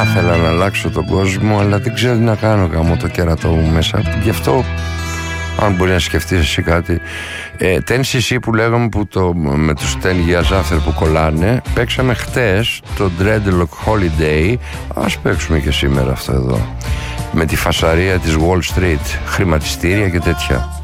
Θα ήθελα να αλλάξω τον κόσμο, αλλά δεν ξέρω τι να κάνω, γάμω το κέρατό μου μέσα. Γι' αυτό, αν μπορεί να σκεφτείς εσύ κάτι, TNCC που λέγαμε με τους 10 Years After που κολλάνε, παίξαμε χτες το Dreadlock Holiday. Ας παίξουμε και σήμερα αυτό εδώ, με τη φασαρία της Wall Street, χρηματιστήρια και τέτοια.